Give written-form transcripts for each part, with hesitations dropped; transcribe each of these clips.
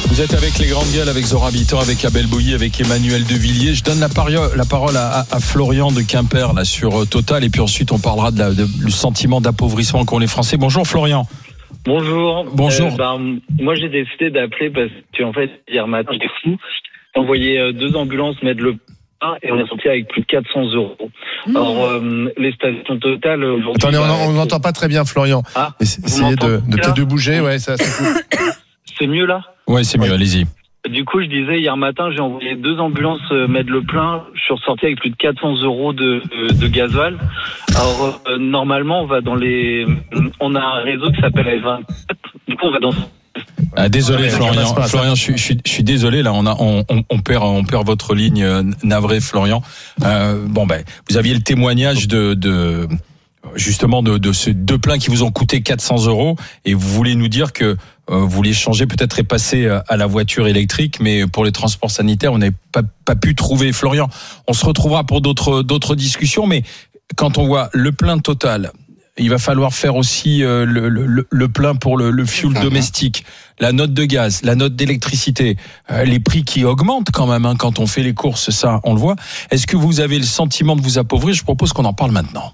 Vous êtes avec les grandes gueules, avec Zora Bitor, avec Abel Bouilly, avec Emmanuel Devilliers. Je donne la parole à Florian de Quimper là, sur Total, et puis ensuite on parlera du sentiment d'appauvrissement qu'ont les Français. Bonjour Florian. Bonjour. Bonjour. Moi j'ai décidé d'appeler parce que en fait hier matin j'étais fou. J'ai envoyé 2 ambulances mettre le pain et on est sorti avec plus de 400 €. Alors les stations Total aujourd'hui. Attendez, on n'entend pas très bien Florian. Essayez de peut-être de bouger, ouais, ça c'est cool. C'est mieux là ? Ouais, c'est mieux, allez-y. Du coup, je disais, hier matin, j'ai envoyé 2 ambulances mettre le plein. Je suis ressorti avec plus de 400 € de gasoil. Alors, normalement, on a un réseau qui s'appelle F24. Du coup, on va dans... Désolé Florian, je suis désolé là, on perd votre ligne, navré Florian. Vous aviez le témoignage justement de ces 2 pleins qui vous ont coûté 400 € et vous voulez nous dire que vous voulez changer, peut-être et passer à la voiture électrique, mais pour les transports sanitaires, on n'a pas pu trouver. Florian, on se retrouvera pour d'autres discussions, mais quand on voit le plein Total, il va falloir faire aussi le plein pour le fuel domestique, la note de gaz, la note d'électricité, les prix qui augmentent quand même quand on fait les courses, ça on le voit. Est-ce que vous avez le sentiment de vous appauvrir ? Je propose qu'on en parle maintenant.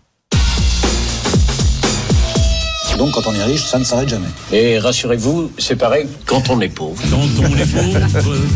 Donc quand on est riche, ça ne s'arrête jamais. Et rassurez-vous, c'est pareil quand on est pauvre. Quand on est pauvre.